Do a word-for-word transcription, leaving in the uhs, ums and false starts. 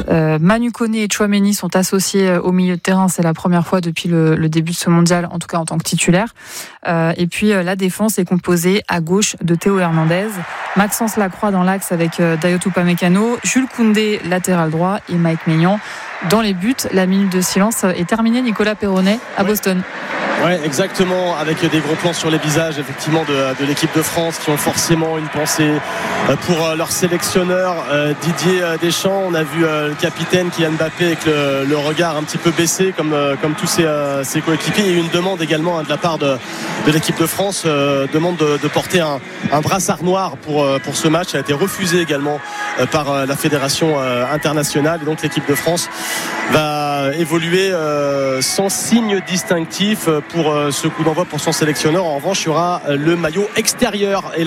Euh, Manu Koné et Tchouaméni sont associés au milieu de terrain. C'est la première fois depuis le, le début de ce mondial, en tout cas en tant que titulaire. Euh, et puis euh, la défense est composée à gauche de Théo Hernandez, Maxence Lacroix dans l'axe avec euh, Dayot Upamecano, Jules Koundé latéral droit et Mike Maignan dans les buts. La minute de silence est terminée. Nicolas Perronnet à ouais. Boston. Oui, exactement, avec des gros plans sur les visages effectivement de, de l'équipe de France qui ont forcément une pensée pour leur sélectionneur Didier Deschamps. On a vu le capitaine Kylian Mbappé avec le, le regard un petit peu baissé comme, comme tous ses, ses coéquipiers. Il y a eu une demande également de la part de, de l'équipe de France, euh, demande de, de porter un, un brassard noir pour, pour ce match. Ça a été refusé également par la fédération internationale et donc l'équipe de France va évoluer euh, sans signe distinctif pour euh, ce coup d'envoi pour son sélectionneur. En revanche, il y aura le maillot extérieur et la